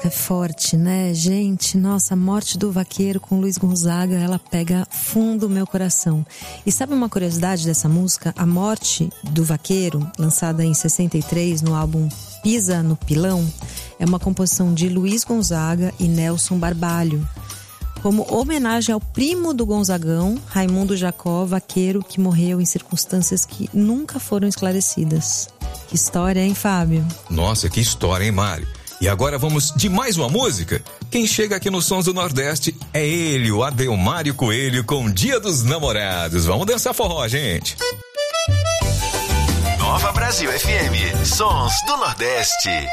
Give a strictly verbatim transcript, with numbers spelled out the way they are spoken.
música é forte, né, gente? Nossa, a morte do vaqueiro com Luiz Gonzaga, ela pega fundo o meu coração. E sabe uma curiosidade dessa música? A morte do vaqueiro, lançada em sessenta e três no álbum Pisa no Pilão, é uma composição de Luiz Gonzaga e Nelson Barbalho, como homenagem ao primo do Gonzagão, Raimundo Jacó, vaqueiro que morreu em circunstâncias que nunca foram esclarecidas. Que história, hein, Fábio? Nossa, que história, hein, Mari? E agora vamos de mais uma música? Quem chega aqui nos Sons do Nordeste é ele, o Adelmário Coelho, com Dia dos Namorados. Vamos dançar forró, gente. Nova Brasil F M, Sons do Nordeste.